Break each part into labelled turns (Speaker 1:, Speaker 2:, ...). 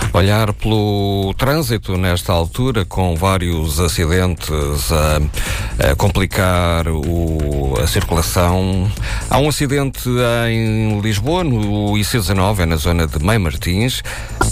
Speaker 1: Olhar pelo trânsito nesta altura, com vários acidentes a complicar a circulação. Há um acidente em Lisboa, no IC19, na zona de Mãe Martins.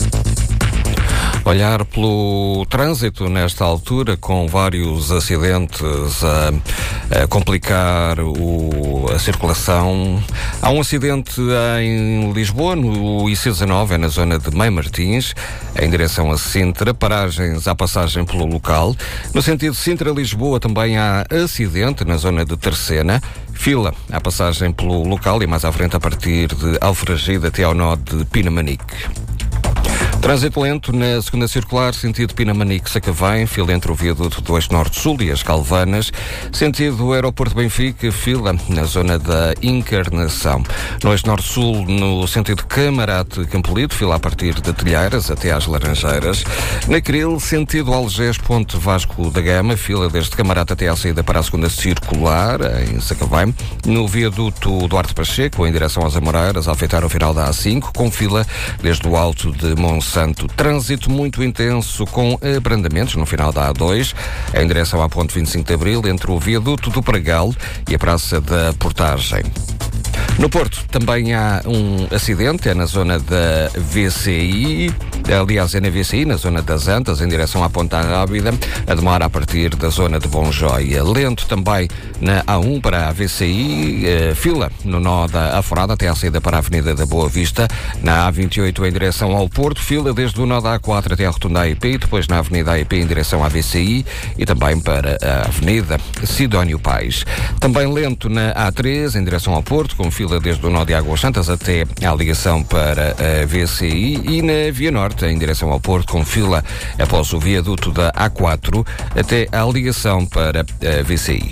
Speaker 1: Olhar pelo trânsito nesta altura, com vários acidentes a complicar a circulação. Há um acidente em Lisboa, no IC19, na zona de Mãe Martins, em direção a Sintra, paragens à passagem pelo local. No sentido Sintra-Lisboa também há acidente na zona de Terceira, fila à passagem pelo local e mais à frente a partir de Alfragide até ao nó de Pinamanique. Trânsito lento na segunda circular, sentido Pinamanique-Sacavém, fila entre o viaduto do Eixo Norte-Sul e as Calvanas. Sentido Aeroporto de Benfica, fila na zona da Encarnação. No Eixo Norte-Sul, no sentido Camarate-Campolide, fila a partir de Telheiras até às Laranjeiras. Na Cril, sentido Algés-Ponte Vasco da Gama, fila desde Camarate até à saída para a segunda circular, em Sacavém. No viaduto Duarte Pacheco, em direção às Amoreiras, a afetar o final da A5, com fila desde o alto de Monsanto. Trânsito muito intenso com abrandamentos no final da A2, em direção à ponte 25 de Abril, entre o viaduto do Pragal e a Praça da Portagem. No Porto também há um acidente, é na zona da VCI, aliás é na VCI, na zona das Antas, em direção à Ponta Rábida, a demora a partir da zona de Bonjoia. Lento também na A1 para a VCI, fila no nó da Aforada até à saída para a Avenida da Boa Vista. Na A28 em direção ao Porto, fila desde o nó da A4 até a Rotunda AEP, e depois na Avenida AEP em direção à VCI e também para a Avenida Sidónio Pais. Também lento na A3 em direção ao Porto, com fila desde o nó de Águas Santas até à ligação para a VCI, e na Via Norte em direção ao Porto, com fila após o viaduto da A4 até à ligação para a VCI.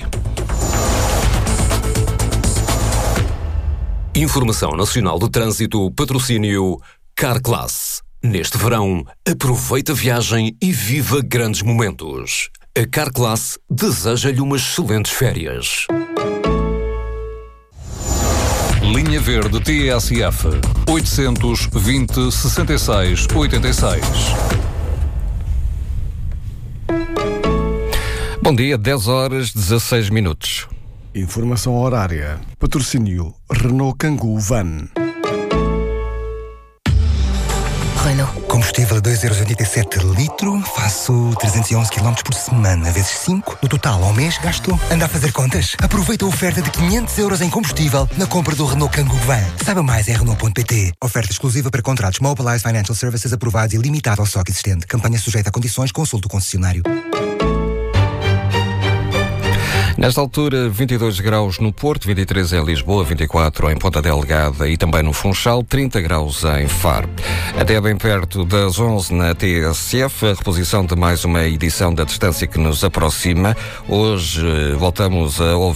Speaker 2: Informação Nacional de Trânsito, patrocínio Carclass. Neste verão, aproveita a viagem e viva grandes momentos. A Carclass deseja-lhe umas excelentes férias.
Speaker 3: Linha Verde TSF 820 66 86.
Speaker 1: Bom dia, 10 horas 16 minutos.
Speaker 4: Informação horária. Patrocínio Renault Kangoo Van.
Speaker 5: Renault. Combustível a 2,87€ litro, faço 311 km por semana, vezes 5. No total, ao mês, gasto. Anda a fazer contas? Aproveita a oferta de 500€ em combustível na compra do Renault Kangoo Van. Saiba mais em Renault.pt. Oferta exclusiva para contratos Mobilize Financial Services aprovados e limitada ao estoque existente. Campanha sujeita a condições, consulte o concessionário.
Speaker 1: Nesta altura, 22 graus no Porto, 23 em Lisboa, 24 em Ponta Delgada e também no Funchal, 30 graus em Faro. Até bem perto das 11 na TSF, a reposição de mais uma edição da Distância que nos aproxima. Hoje voltamos a ouvir